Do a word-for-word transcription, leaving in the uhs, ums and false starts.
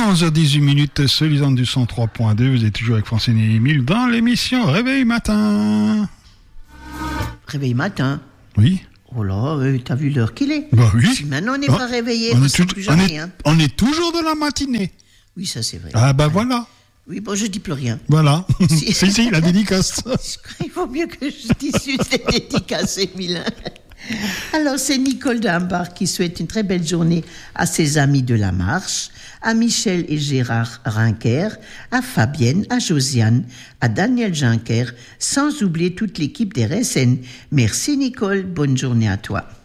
onze heures dix-huit minutes, Solisande du cent trois point deux. Vous êtes toujours avec Francine et Émile dans l'émission Réveil Matin. Réveil matin. Oui. Oh là, euh, t'as vu l'heure qu'il est? Bah oui. Si maintenant on n'est Ah, pas réveillé, on, on est sera tout- plus on, jamais. est, Hein. on est toujours de la matinée. Oui, ça c'est vrai. Ah bah Ouais. voilà. Oui, bon, je dis plus rien. Voilà. Si. si, si, la dédicace. Il vaut mieux que je dise cette dédicace, Émile. Alors, c'est Nicole Dambach qui souhaite une très belle journée à ses amis de la marche, à Michel et Gérard Rinquer, à Fabienne, à Josiane, à Daniel Juncker, sans oublier toute l'équipe des R S N. Merci Nicole, bonne journée à toi.